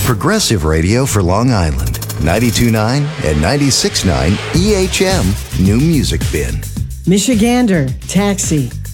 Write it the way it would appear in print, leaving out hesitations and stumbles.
Progressive radio for Long Island. 92.9 and 96.9 EHM New Music Bin. Michigander, Taxi.